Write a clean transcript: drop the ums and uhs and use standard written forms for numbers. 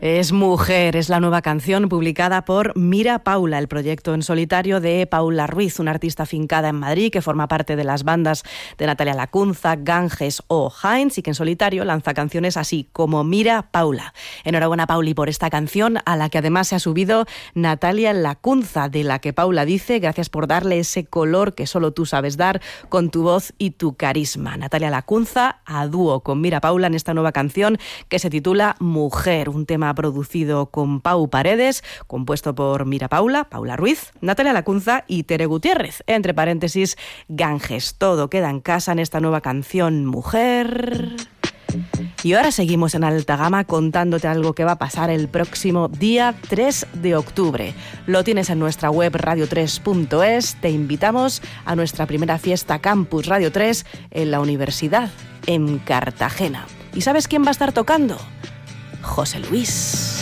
Es Mujer, es la nueva canción publicada por Mira Paula, el proyecto en solitario de Paula Ruiz, una artista afincada en Madrid que forma parte de las bandas de Natalia Lacunza, Ganges o Heinz y que en solitario lanza canciones así como Mira Paula. Enhorabuena, Pauli, por esta canción a la que además se ha subido Natalia Lacunza, de la que Paula dice: gracias por darle ese color que solo tú sabes dar con tu voz y tu carisma. Natalia Lacunza a dúo con Mira Paula en esta nueva canción que se titula Mujer, un tema producido con Pau Paredes, compuesto por Mira Paula, Paula Ruiz, Natalia Lacunza y Tere Gutiérrez. Entre paréntesis, Ganges. Todo queda en casa en esta nueva canción Mujer. Y ahora seguimos en alta gama contándote algo que va a pasar el próximo día 3 de octubre. Lo tienes en nuestra web radio3.es. Te invitamos a nuestra primera fiesta Campus Radio 3 en la Universidad, en Cartagena. ¿Y sabes quién va a estar tocando? José Luis.